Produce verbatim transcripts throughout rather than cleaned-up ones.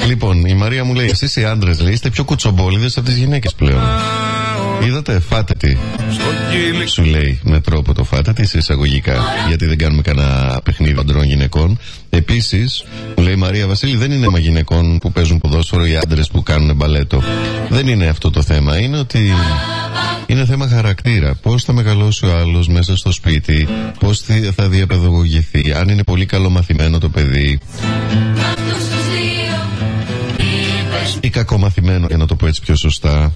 Λοιπόν, η Μαρία μου λέει: εσείς οι άντρες, λέει, είστε πιο κουτσομπόλιδες από τις γυναίκες πλέον. Είδατε, φάτε τι. Σου λέει με τρόπο το φάτε τι σε εισαγωγικά. Γιατί δεν κάνουμε κανένα παιχνίδι αντρών γυναικών. Επίσης, μου λέει η Μαρία: Βασίλη, δεν είναι θέμα γυναικών που παίζουν ποδόσφαιρο ή άντρες που κάνουν μπαλέτο. Δεν είναι αυτό το θέμα. Είναι ότι είναι θέμα χαρακτήρα. Πώς θα μεγαλώσει ο άλλος μέσα στο σπίτι, πώς θα διαπαιδαγωγηθεί, αν είναι πολύ καλομαθημένο το παιδί ή κακομαθημένο, για να το πω έτσι πιο σωστά,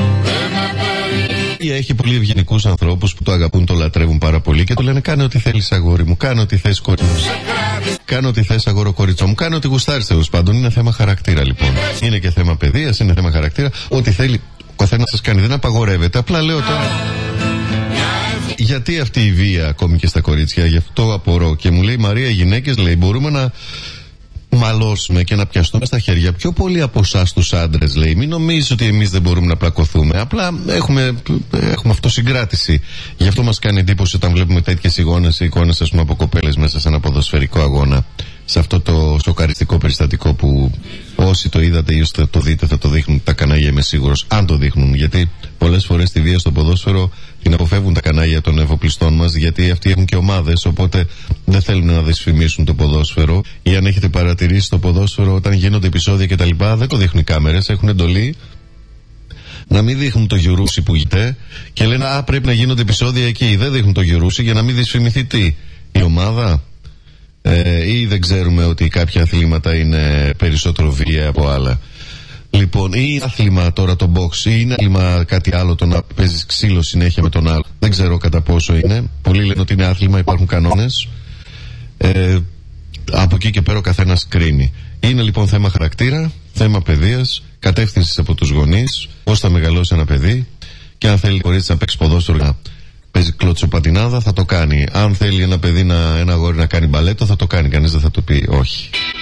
ή έχει πολύ ευγενικούς ανθρώπους που το αγαπούν, το λατρεύουν πάρα πολύ και του λένε: κάνε ό,τι θέλεις, αγόρι μου, κάνε ό,τι θες, κορίτσι μου, κάνε ό,τι θες, αγόρο κορίτσο μου, κάνε ό,τι γουστάρεις. Τέλος πάντων, είναι θέμα χαρακτήρα λοιπόν. Είναι και θέμα παιδείας, είναι θέμα χαρακτήρα. Ό,τι θέλει ο καθένας σας κάνει, δεν απαγορεύεται. Απλά λέω τώρα, γιατί αυτή η βία ακόμη και στα κορίτσια, γι' αυτό απορώ. Και μου λέει η Μαρία: οι γυναίκες, λέει, μπορούμε να μαλώσουμε και να πιαστούμε στα χέρια πιο πολύ από εσάς τους άντρες, λέει. Μην νομίζεις ότι εμείς δεν μπορούμε να πλακωθούμε. Απλά έχουμε, έχουμε αυτοσυγκράτηση. Γι' αυτό μας κάνει εντύπωση όταν βλέπουμε τέτοιες εικόνες, εικόνες ας πούμε από κοπέλες μέσα σε ένα ποδοσφαιρικό αγώνα. Σε αυτό το σοκαριστικό περιστατικό που όσοι το είδατε ή όσοι το δείτε θα το δείχνουν τα κανάλια, είμαι σίγουρος. Αν το δείχνουν, γιατί πολλές φορές τη βία στο ποδόσφαιρο την αποφεύγουν τα κανάλια των εφοπλιστών μας, γιατί αυτοί έχουν και ομάδες, οπότε δεν θέλουν να δυσφημίσουν το ποδόσφαιρο. Ή αν έχετε παρατηρήσει το ποδόσφαιρο, όταν γίνονται επεισόδια κτλ., δεν το δείχνουν οι κάμερες, έχουν εντολή να μην δείχνουν το γιουρούσι που γίνεται και λένε: α, πρέπει να γίνονται επεισόδια εκεί. Δεν δείχνουν το γιουρούσι για να μην δυσφημιστεί τι, η ομάδα. Ε, ή δεν ξέρουμε ότι κάποια αθλήματα είναι περισσότερο βία από άλλα. Λοιπόν, ή είναι άθλημα τώρα το box, ή είναι άθλημα κάτι άλλο, το να παίζεις ξύλο συνέχεια με τον άλλο. Δεν ξέρω κατά πόσο είναι. Πολλοί λένε ότι είναι άθλημα, υπάρχουν κανόνες. Ε, από εκεί και πέρα ο καθένας κρίνει. Είναι λοιπόν θέμα χαρακτήρα, θέμα παιδείας, κατεύθυνσης από τους γονείς, πώς θα μεγαλώσει ένα παιδί, και αν θέλει κορίτσι να παίξει ποδόσφαιρο, να παίζει κλωτσοπατινάδα, θα το κάνει. Αν θέλει ένα παιδί, να, ένα αγόρι να κάνει μπαλέτο, θα το κάνει. Κανείς δεν θα του πει όχι.